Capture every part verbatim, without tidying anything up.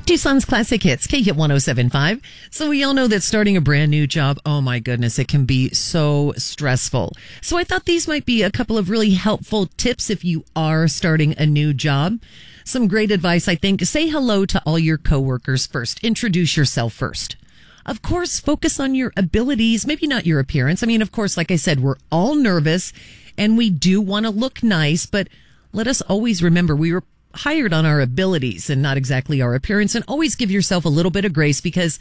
Tucson's Classic Hits, K Hit one oh seven point five. So we all know that starting a brand new job, oh my goodness, it can be so stressful. So I thought these might be a couple of really helpful tips if you are starting a new job. Some great advice, I think. Say hello to all your coworkers first. Introduce yourself first. Of course, focus on your abilities, maybe not your appearance. I mean, of course, like I said, we're all nervous and we do want to look nice, but let us always remember we were hired on our abilities and not exactly our appearance, and always give yourself a little bit of grace because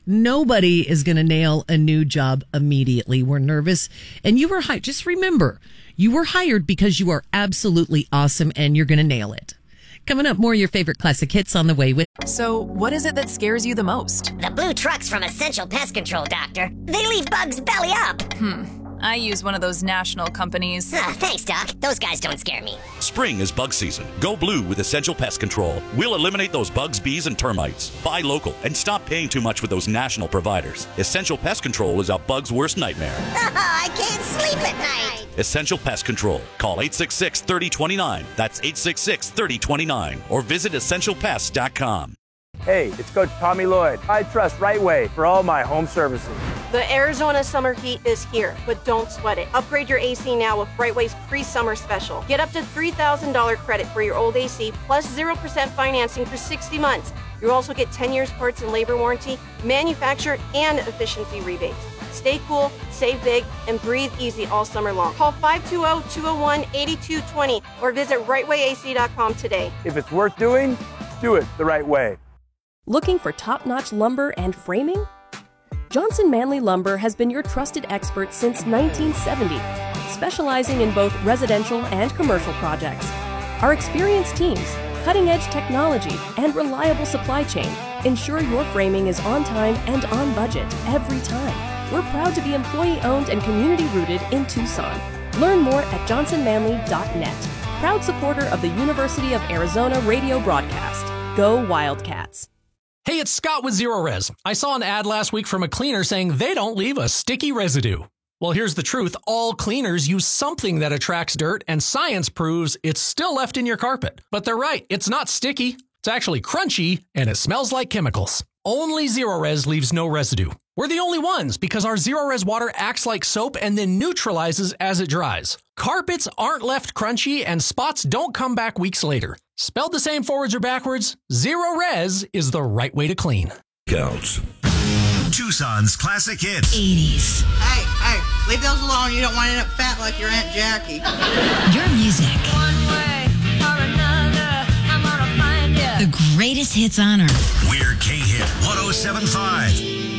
nobody is going to nail a new job immediately. We're nervous, and you were hired. Just remember, you were hired because you are absolutely awesome and you're going to nail it. Coming up, more of your favorite classic hits on the way with. So, what is it that scares you the most? The blue trucks from Essential Pest Control, Doctor. They leave bugs belly up. Hmm. I use one of those national companies. Uh, thanks, Doc. Those guys don't scare me. Spring is bug season. Go blue with Essential Pest Control. We'll eliminate those bugs, bees, and termites. Buy local and stop paying too much with those national providers. Essential Pest Control is a bug's worst nightmare. I can't sleep at night. Essential Pest Control. Call eight six six, three oh two nine. That's eight six six, three oh two nine. Or visit essential pest dot com. Hey, it's Coach Tommy Lloyd. I trust Right Way for all my home services. The Arizona summer heat is here, but don't sweat it. Upgrade your A C now with Brightway's pre-summer special. Get up to three thousand dollars credit for your old A C plus zero percent financing for sixty months. You'll also get ten years parts and labor warranty, manufacturer, and efficiency rebates. Stay cool, save big, and breathe easy all summer long. Call five two zero, two zero one, eight two two zero or visit right way A C dot com today. If it's worth doing, do it the right way. Looking for top-notch lumber and framing? Johnson Manley Lumber has been your trusted expert since nineteen seventy, specializing in both residential and commercial projects. Our experienced teams, cutting-edge technology, and reliable supply chain ensure your framing is on time and on budget every time. We're proud to be employee-owned and community-rooted in Tucson. Learn more at johnson manley dot net. Proud supporter of the University of Arizona radio broadcast. Go Wildcats! Hey, it's Scott with Zero Res. I saw an ad last week from a cleaner saying they don't leave a sticky residue. Well, here's the truth. All cleaners use something that attracts dirt, and science proves it's still left in your carpet. But they're right. It's not sticky. It's actually crunchy, and it smells like chemicals. Only Zero Res leaves no residue. We're the only ones because our Zero Res water acts like soap and then neutralizes as it dries. Carpets aren't left crunchy, and spots don't come back weeks later. Spelled the same forwards or backwards, Zero Res is the right way to clean. Counts. Tucson's Classic Hits. eighties. Hey, hey, leave those alone. You don't want to end up fat like your Aunt Jackie. Your music. One way or another, I'm gonna find you. The greatest hits on earth. We're K Hit one oh seven point five.